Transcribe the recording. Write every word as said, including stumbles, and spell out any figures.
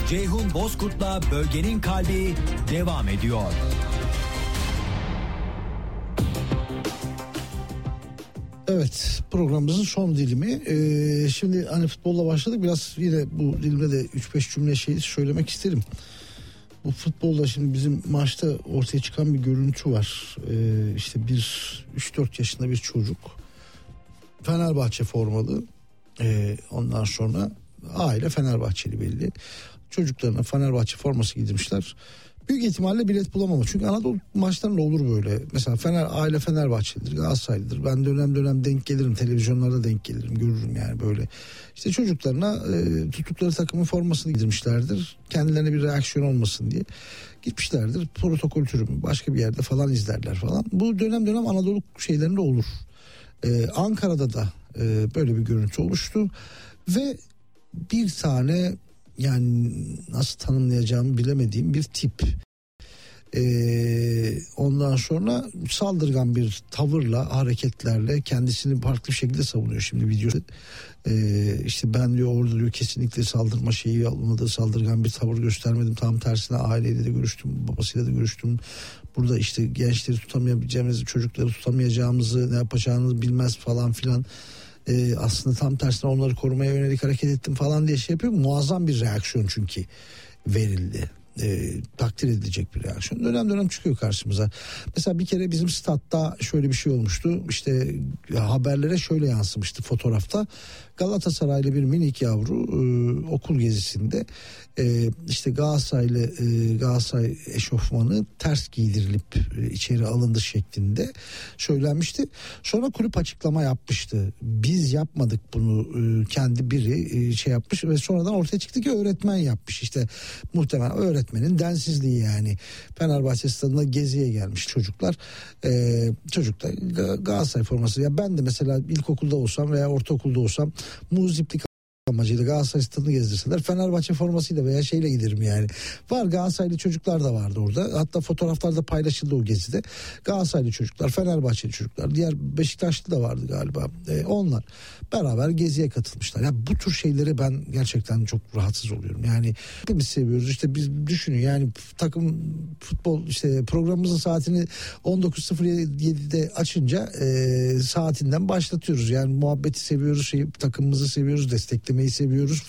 Ceyhun Bozkurt'la Bölgenin Kalbi devam ediyor. Evet, programımızın son dilimi. Ee, şimdi hani futbolla başladık, biraz yine bu dilimde de üç beş cümle şey söylemek isterim. Bu futbolda şimdi bizim maçta ortaya çıkan bir görüntü var. Ee, işte bir üç dört yaşında bir çocuk Fenerbahçe formalı. Ee, ondan sonra aile Fenerbahçeli belli. Çocuklarına Fenerbahçe forması giydirmişler. Büyük ihtimalle bilet bulamamış. Çünkü Anadolu maçlarında olur böyle. Mesela Fener, aile Fenerbahçelidir, Galatasaraylıdır. Ben dönem dönem denk gelirim. Televizyonlarda denk gelirim. Görürüm yani böyle. İşte çocuklarına e, tuttukları takımın formasını giydirmişlerdir. Kendilerine bir reaksiyon olmasın diye. Gitmişlerdir. Protokol türü mü, başka bir yerde falan izlerler falan. Bu dönem dönem Anadolu şeylerinde olur. E, Ankara'da da e, böyle bir görüntü oluştu. Ve bir tane, yani nasıl tanımlayacağımı bilemediğim bir tip. Ee, ondan sonra saldırgan bir tavırla, hareketlerle kendisini farklı bir şekilde savunuyor. Şimdi videoda ee, işte ben diyor orada diyor kesinlikle saldırma şeyi almadı, saldırgan bir tavır göstermedim. Tam tersine aileyle de görüştüm, babasıyla da görüştüm. Burada işte gençleri tutamayacağımızı, çocukları tutamayacağımızı, ne yapacağını bilmez falan filan. Ee, aslında tam tersine onları korumaya yönelik hareket ettim falan diye şey yapıyor. Muazzam bir reaksiyon çünkü verildi. E, takdir edilecek bir reaksiyon. Dönem dönem çıkıyor karşımıza. Mesela bir kere bizim statta şöyle bir şey olmuştu. İşte haberlere şöyle yansımıştı fotoğrafta. Galatasaraylı bir minik yavru e, okul gezisinde e, işte Galatasaraylı e, Galatasaray eşofmanı ters giydirilip e, içeri alındı şeklinde söylenmişti. Sonra kulüp açıklama yapmıştı. Biz yapmadık bunu, e, kendi biri e, şey yapmış ve sonradan ortaya çıktı ki öğretmen yapmış. İşte muhtemelen öğretmenin densizliği yani. Fenerbahçe stadında geziye gelmiş çocuklar. E, çocuklar Galatasaray forması. Ya ben de mesela ilkokulda olsam veya ortaokulda olsam muziplik amacıyla Galatasaray stadını gezdirseler Fenerbahçe formasıyla veya şeyle giderim yani. Var, Galatasaraylı çocuklar da vardı orada. Hatta fotoğraflarda paylaşıldı o gezide. Galatasaraylı çocuklar, Fenerbahçeli çocuklar, diğer Beşiktaşlı da vardı galiba. Ee, onlar beraber geziye katılmışlar. Ya bu tür şeylere ben gerçekten çok rahatsız oluyorum. Yani hepimiz seviyoruz. İşte biz düşünün yani takım futbol işte programımızın saatini on dokuz sıfır yedide açınca e, saatinden başlatıyoruz. Yani muhabbeti seviyoruz, şey, takımımızı seviyoruz, desteklemeyi seviyoruz.